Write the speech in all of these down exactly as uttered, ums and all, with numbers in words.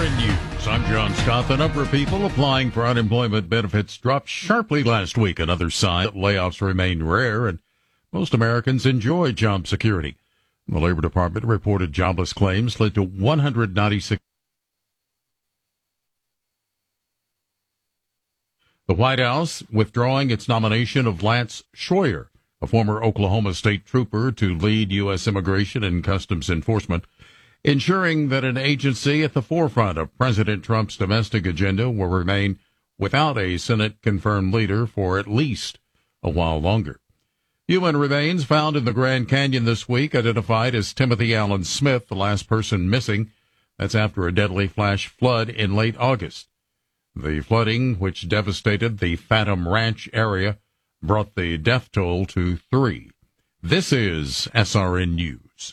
N News. I'm John Scott. The number of people applying for unemployment benefits dropped sharply last week. Another sign that layoffs remain rare, and most Americans enjoy job security. The Labor Department reported jobless claims led to one hundred ninety-six. The White House withdrawing its nomination of Lance Schroyer, a former Oklahoma State trooper, to lead U S Immigration and Customs Enforcement, ensuring that an agency at the forefront of President Trump's domestic agenda will remain without a Senate-confirmed leader for at least a while longer. Human remains found in the Grand Canyon this week identified as Timothy Allen Smith, the last person missing. That's after a deadly flash flood in late August. The flooding, which devastated the Phantom Ranch area, brought the death toll to three. This is S R N News.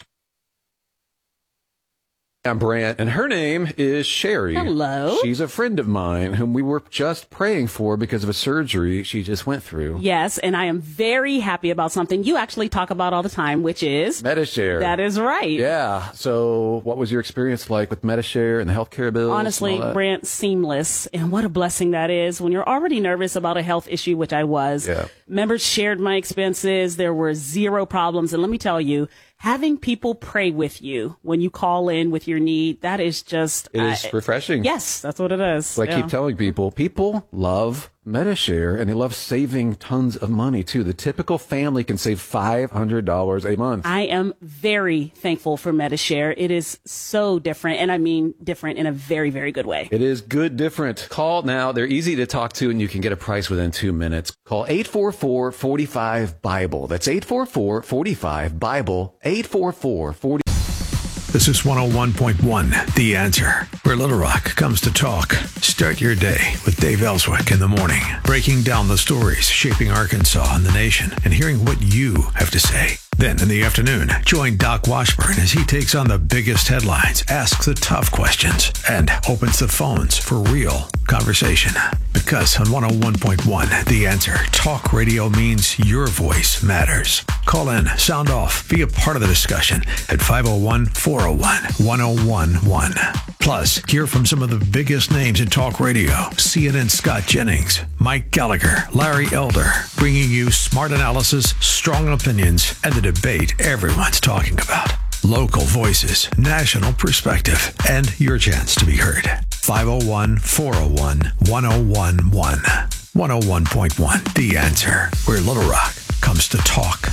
I'm Brant, and her name is Sherry. Hello. She's a friend of mine whom we were just praying for because of a surgery she just went through. Yes, and I am very happy about something you actually talk about all the time, which is Medi-Share. That is right. Yeah. So what was your experience like with Medi-Share and the healthcare bills? Honestly, Brant, seamless. And what a blessing that is when you're already nervous about a health issue, which I was. Yeah. Members shared my expenses. There were zero problems. And let me tell you, having people pray with you when you call in with your need, that is just... It is uh, refreshing. Yes, that's what it is. So I yeah. keep telling people, people love Medi-Share, and they love saving tons of money, too. The typical family can save five hundred dollars a month. I am very thankful for Medi-Share. It is so different, and I mean different in a very, very good way. It is good different. Call now. They're easy to talk to, and you can get a price within two minutes. Call eight four four, four five, BIBLE. That's eight four four, four five, BIBLE, eight four four, four five. This is one oh one point one, The Answer, where Little Rock comes to talk. Start your day with Dave Ellswick in the morning, breaking down the stories shaping Arkansas and the nation, and hearing what you have to say. Then in the afternoon, join Doc Washburn as he takes on the biggest headlines, asks the tough questions, and opens the phones for real conversation. Because on one oh one point one, The Answer, talk radio means your voice matters. Call in, sound off, be a part of the discussion at five oh one, four oh one, one oh one one. Plus, hear from some of the biggest names in talk radio. C N N's Scott Jennings, Mike Gallagher, Larry Elder, bringing you smart analysis, strong opinions, and the debate everyone's talking about. Local voices, national perspective, and your chance to be heard. five oh one, four oh one, one oh one one. one oh one point one, The Answer, where Little Rock comes to talk.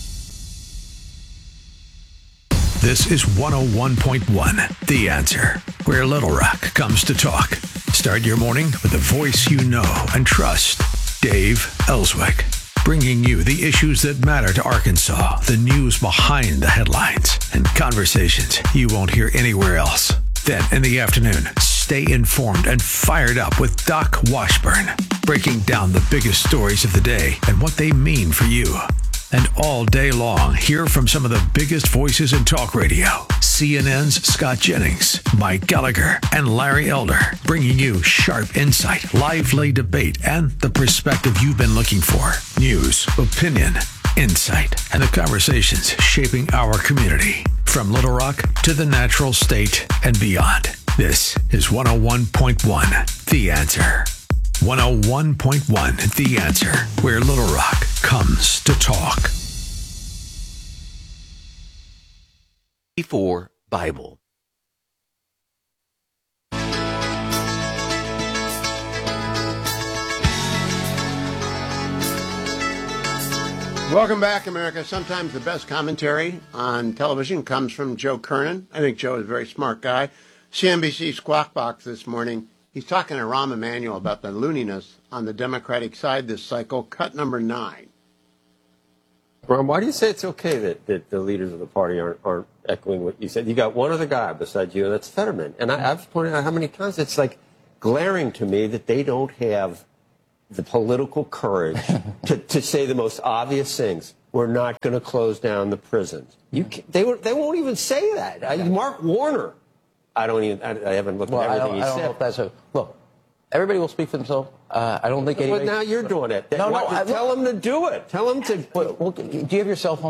This is one oh one point one, The Answer, where Little Rock comes to talk. Start your morning with a voice you know and trust. Dave Ellswick, bringing you the issues that matter to Arkansas, the news behind the headlines, and conversations you won't hear anywhere else. Then in the afternoon, stay informed and fired up with Doc Washburn, breaking down the biggest stories of the day and what they mean for you. And all day long, hear from some of the biggest voices in talk radio. C N N's Scott Jennings, Mike Gallagher, and Larry Elder, bringing you sharp insight, lively debate, and the perspective you've been looking for. News, opinion, insight, and the conversations shaping our community. From Little Rock to the natural state and beyond. This is one oh one point one, The Answer. one oh one point one, The Answer, where Little Rock comes to talk. For Bible. Welcome back, America. Sometimes the best commentary on television comes from Joe Kernan. I think Joe is a very smart guy. C N B C Squawk Box this morning. He's talking to Rahm Emanuel about the looniness on the Democratic side this cycle. Cut number nine. Ron, why do you say it's okay that, that the leaders of the party aren't, aren't echoing what you said? You got one other guy besides you, and that's Fetterman. And I, I've pointed out how many times it's like glaring to me that they don't have the political courage to, to say the most obvious things. We're not going to close down the prisons. You can, they, were, they won't even say that. I, Mark Warner. I don't even. I, I haven't looked well, at everything I don't, he I don't said. know if that's a look. Everybody will speak for themselves. Uh, I don't think But anybody. now you're doing it. No, What, no. I, tell them to do it. Tell them to. Well, well, do you have your cell phone?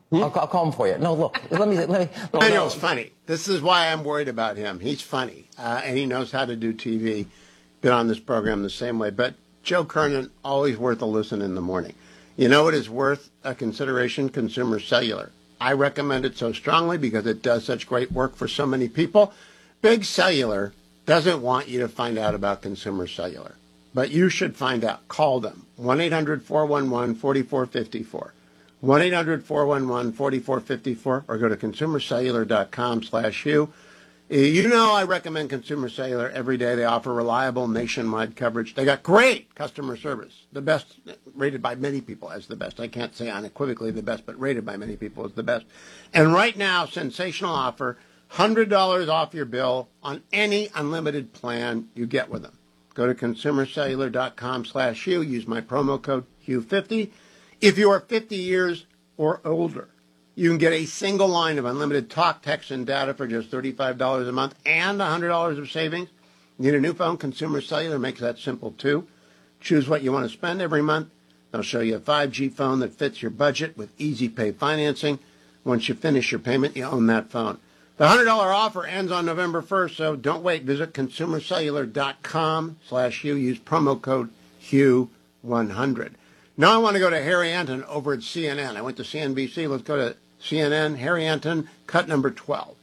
I'll, I'll call him for you. No, look, let me, let me. Look, Daniel's no. funny. This is why I'm worried about him. He's funny, uh, and he knows how to do T V. Been on this program the same way. But Joe Kernan, always worth a listen in the morning. You know what is worth a consideration? Consumer Cellular. I recommend it so strongly because it does such great work for so many people. Big Cellular doesn't want you to find out about Consumer Cellular, but you should find out. Call them, one eight hundred four one one four four five four, one eight hundred four one one four four five four, or go to consumercellular.com slash Hugh. You know I recommend Consumer Cellular every day. They offer reliable nationwide coverage. They got great customer service, the best, rated by many people as the best. I can't say unequivocally the best, but rated by many people as the best. And right now, sensational offer, one hundred dollars off your bill on any unlimited plan you get with them. Go to consumercellular.com slash Hugh. Use my promo code Hugh fifty. If you are fifty years or older, you can get a single line of unlimited talk, text, and data for just thirty-five dollars a month and one hundred dollars of savings. Need a new phone? Consumer Cellular makes that simple, too. Choose what you want to spend every month. They'll show you a five G phone that fits your budget with easy pay financing. Once you finish your payment, you own that phone. The one hundred dollars offer ends on November first, so don't wait. Visit consumercellular.com slash Hugh. Use promo code Hugh one hundred. Now I want to go to Harry Anton over at C N N. I went to C N B C. Let's go to C N N, Harry Anton, cut number twelve.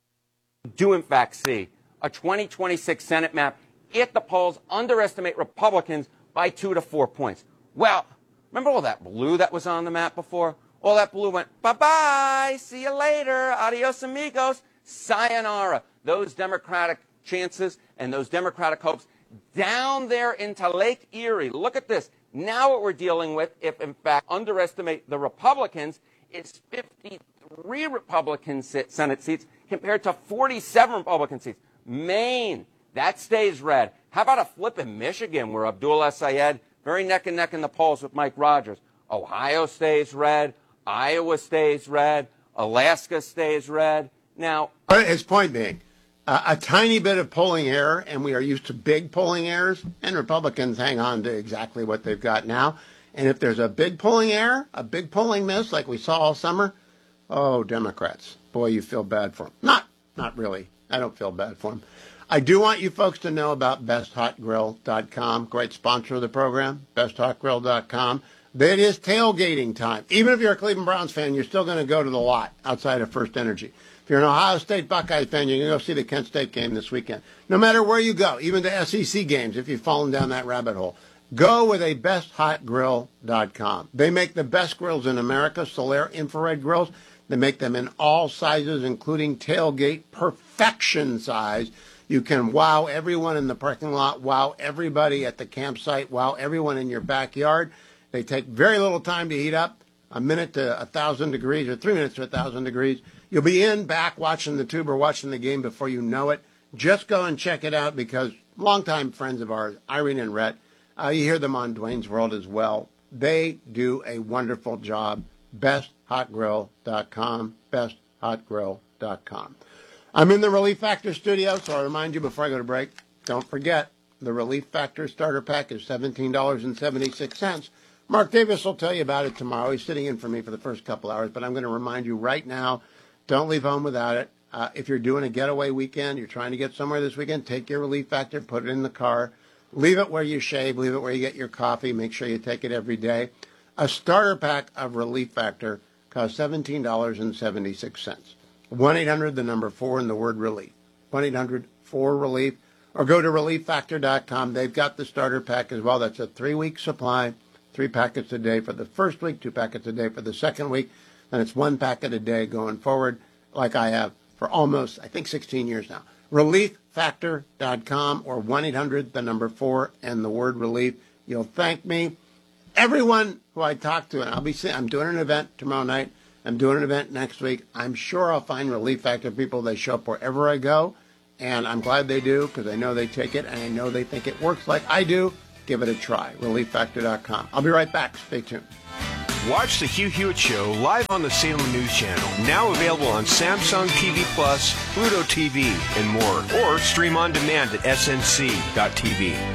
Do in fact see a twenty twenty-six Senate map at the polls underestimate Republicans by two to four points. Well, remember all that blue that was on the map before? All that blue went, bye-bye, see you later, adios amigos, sayonara. Those Democratic chances and those Democratic hopes down there into Lake Erie. Look at this. Now what we're dealing with, if in fact underestimate the Republicans, is fifty-three Republican Senate seats compared to forty-seven Republican seats. Maine, that stays red. How about a flip in Michigan where Abdul Sayed, very neck and neck in the polls with Mike Rogers. Ohio stays red. Iowa stays red. Alaska stays red. Now, his point being, uh, a tiny bit of polling error, and we are used to big polling errors, and Republicans hang on to exactly what they've got now. And if there's a big polling error, a big polling miss like we saw all summer, oh, Democrats, boy, you feel bad for them. Not, not really. I don't feel bad for them. I do want you folks to know about best hot grill dot com, great sponsor of the program, best hot grill dot com. It is tailgating time. Even if you're a Cleveland Browns fan, you're still going to go to the lot outside of First Energy. If you're an Ohio State Buckeye fan, you're going to go see the Kent State game this weekend. No matter where you go, even to S E C games, if you've fallen down that rabbit hole, go with a best hot grill dot com. They make the best grills in America, Solaire infrared grills. They make them in all sizes, including tailgate perfection size. You can wow everyone in the parking lot, wow everybody at the campsite, wow everyone in your backyard. They take very little time to heat up, a minute to a thousand degrees, or three minutes to a thousand degrees. You'll be in, back, watching the tube or watching the game before you know it. Just go and check it out because longtime friends of ours, Irene and Rhett, uh, you hear them on Dwayne's World as well. They do a wonderful job. best hot grill dot com, best hot grill dot com. I'm in the Relief Factor studio, so I'll remind you before I go to break, don't forget, the Relief Factor starter pack is seventeen dollars and seventy-six cents. Mark Davis will tell you about it tomorrow. He's sitting in for me for the first couple hours, but I'm going to remind you right now, don't leave home without it. Uh, if you're doing a getaway weekend, you're trying to get somewhere this weekend, take your Relief Factor, put it in the car, leave it where you shave, leave it where you get your coffee, make sure you take it every day. A starter pack of Relief Factor costs seventeen dollars and seventy-six cents. one eight hundred, the number four, and the word relief. one eight hundred four relief. Or go to relief factor dot com. They've got the starter pack as well. That's a three-week supply, three packets a day for the first week, two packets a day for the second week. And it's one packet a day going forward, like I have for almost, I think, sixteen years now. relief factor dot com or one eight hundred, the number four, and the word relief. You'll thank me. Everyone who I talk to, and I'll be I'm doing an event tomorrow night. I'm doing an event next week. I'm sure I'll find Relief Factor people. They show up wherever I go, and I'm glad they do because I know they take it, and I know they think it works like I do. Give it a try. relief factor dot com. I'll be right back. Stay tuned. Watch the Hugh Hewitt Show live on the Salem News Channel, now available on Samsung T V Plus, Pluto T V, and more, or stream on demand at S N C dot T V.